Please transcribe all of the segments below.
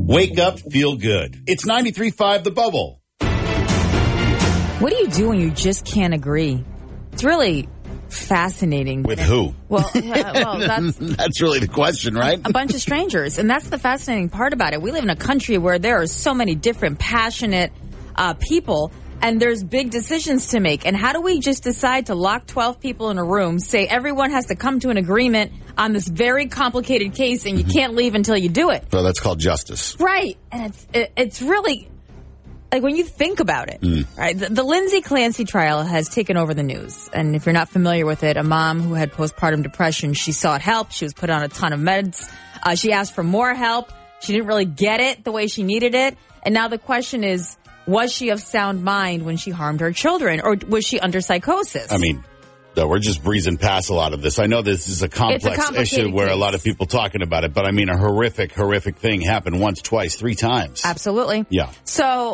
Wake up, feel good. It's 93.5 The Bubble. What do you do when you just can't agree? It's really fascinating. With who? Well, that's really the question, right? A bunch of strangers. And that's the fascinating part about it. We live in a country where there are so many different passionate people, and there's big decisions to make. And how do we just decide to lock 12 people in a room, say everyone has to come to an agreement on this very complicated case, and you can't leave until you do it? Well, that's called justice. Right. And it's really, like, when you think about it, right? The Lindsay Clancy trial has taken over the news. And if you're not familiar with it, a mom who had postpartum depression, she sought help. She was put on a ton of meds. She asked for more help. She didn't really get it the way she needed it. And now the question is, was she of sound mind when she harmed her children, or was she under psychosis? I mean, we're just breezing past a lot of this. I know this is a complex issue where a lot of people talking about it, but I mean, a horrific thing happened once, twice, 3 times. Absolutely. Yeah. So,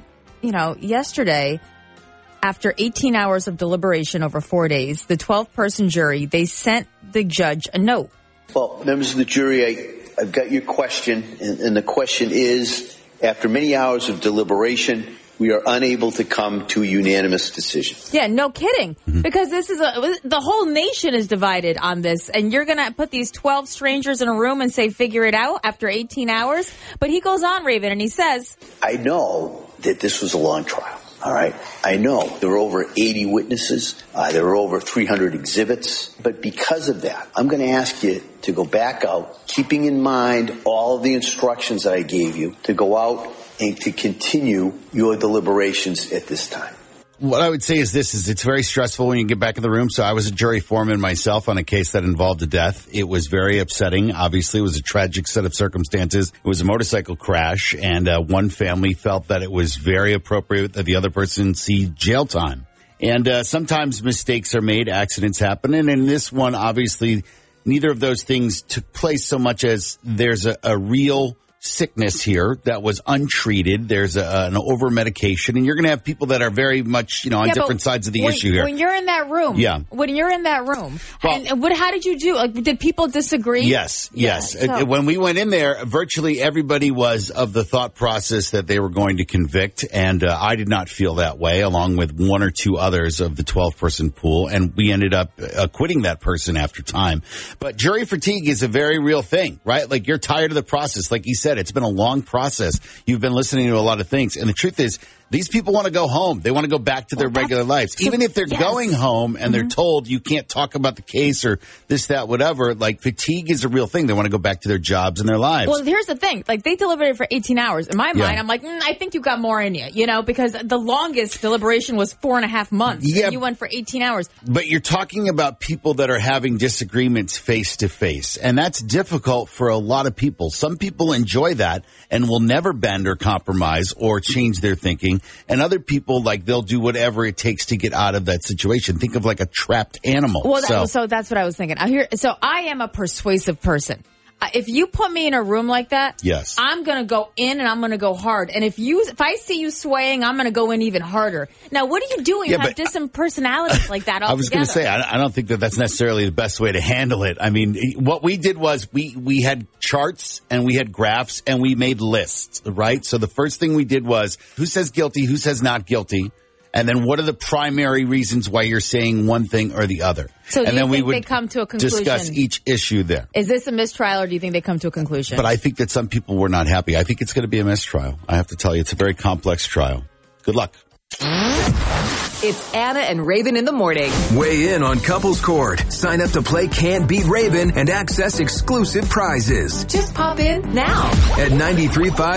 yesterday, after 18 hours of deliberation over 4 days, the 12-person jury, they sent the judge a note. Well, members of the jury, I've got your question, and the question is, after many hours of deliberation, we are unable to come to a unanimous decision. Yeah, no kidding. Because this is the whole nation is divided on this, and you're going to put these 12 strangers in a room and say, figure it out after 18 hours? But he goes on, Raven, and he says, I know that this was a long trial. All right. I know there were over 80 witnesses. There were over 300 exhibits. But because of that, I'm going to ask you to go back out, keeping in mind all of the instructions that I gave you, to go out and to continue your deliberations at this time. What I would say is it's very stressful when you get back in the room. So I was a jury foreman myself on a case that involved a death. It was very upsetting. Obviously, it was a tragic set of circumstances. It was a motorcycle crash, and one family felt that it was very appropriate that the other person see jail time. And sometimes mistakes are made, accidents happen. And in this one, obviously, neither of those things took place so much as there's a real sickness here that was untreated. There's an over-medication, and you're going to have people that are very much, on different sides of the issue here. When you're in that room, and how did you do? Like, did people disagree? Yes. When we went in there, virtually everybody was of the thought process that they were going to convict, and I did not feel that way, along with 1 or 2 others of the 12-person pool, and we ended up acquitting that person after time. But jury fatigue is a very real thing, right? Like, you're tired of the process. Like he said, it's been a long process. You've been listening to a lot of things. And the truth is, these people want to go home. They want to go back to their regular lives. Even if they're going home and they're told you can't talk about the case or this, that, whatever, like, fatigue is a real thing. They want to go back to their jobs and their lives. Well, here's the thing. Like, they deliberated for 18 hours. In my mind, I'm like, I think you got more in you, because the longest deliberation was 4.5 months. Yeah. And you went for 18 hours. But you're talking about people that are having disagreements face to face. And that's difficult for a lot of people. Some people enjoy that and will never bend or compromise or change their thinking. And other people, like, they'll do whatever it takes to get out of that situation. Think of like a trapped animal. Well, so that's what I was thinking. So I am a persuasive person. If you put me in a room like that, yes, I'm going to go in and I'm going to go hard. And if I see you swaying, I'm going to go in even harder. Now, what do you do when you have different personalities like that all I was going to say, I don't think that's necessarily the best way to handle it. I mean, what we did was we had charts and we had graphs and we made lists, right? So the first thing we did was who says guilty, who says not guilty. And then what are the primary reasons why you're saying one thing or the other? So and then we would they come to a conclusion? Discuss each issue there. Is this a mistrial, or do you think they come to a conclusion? But I think that some people were not happy. I think it's going to be a mistrial. I have to tell you, it's a very complex trial. Good luck. It's Anna and Raven in the morning. Weigh in on Couples Court. Sign up to play Can't Beat Raven and access exclusive prizes. Just pop in now at 93.5